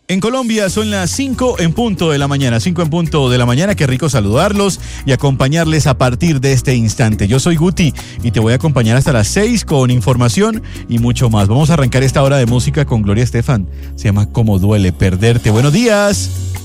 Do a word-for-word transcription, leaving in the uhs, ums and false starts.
En Colombia son las cinco en punto de la mañana, cinco en punto de la mañana, qué rico saludarlos y acompañarles a partir de este instante. Yo soy Guti y te voy a acompañar hasta las seis con información y mucho más. Vamos a arrancar esta hora de música con Gloria Estefan, se llama Cómo duele perderte. Buenos días.